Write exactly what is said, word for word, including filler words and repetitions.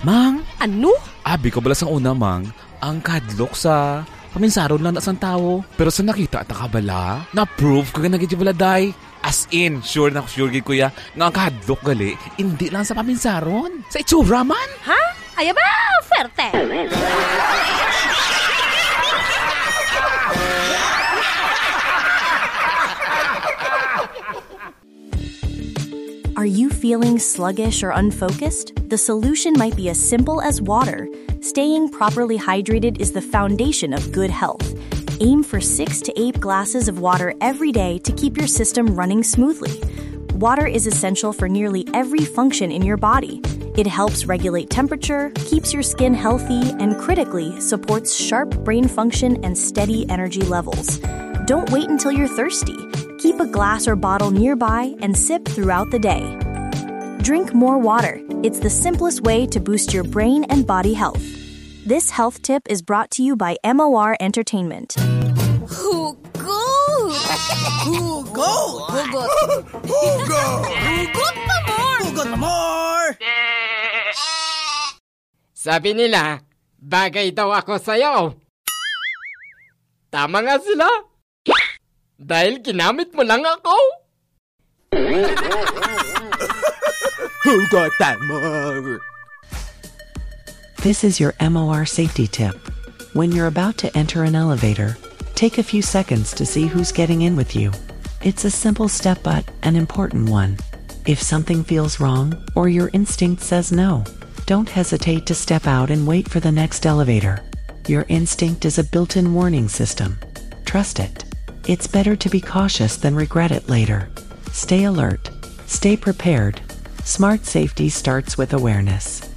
Mang, Ano? abi ko bala sa una, Mang, ang kadlok sa paminsaron lang na sang tao. Pero sa nakita at nakabala, na-prove ko ka nagiging baladay. As in, sure na sure gid kuya, nga ang kadlok gali, hindi lang sa paminsaron. Sa itsura man. Ha? Ay ba, ferte. Are you feeling sluggish or unfocused? The solution might be as simple as water. Staying properly hydrated is the foundation of good health. Aim for six to eight glasses of water every day to keep your system running smoothly. Water is essential for nearly every function in your body. It helps regulate temperature, keeps your skin healthy, and critically supports sharp brain function and steady energy levels. Don't wait until you're thirsty. Keep a glass or bottle nearby and sip throughout the day. Drink more water. It's the simplest way to boost your brain and body health. This health tip is brought to you by M O R Entertainment. Hugot! Hugot! Hugot! Hugot! Hugot pa more! Hugot pa more! Sabi nila, bagay daw ako sa'yo. Tama nga sila. Dahil ginamit mo lang ako. Hugot pa more! This is your M O R safety tip. When you're about to enter an elevator, take a few seconds to see who's getting in with you. It's a simple step but an important one. If something feels wrong or your instinct says no, don't hesitate to step out and wait for the next elevator. Your instinct is a built-in warning system. Trust it. It's better to be cautious than regret it later. Stay alert. Stay prepared. Smart safety starts with awareness.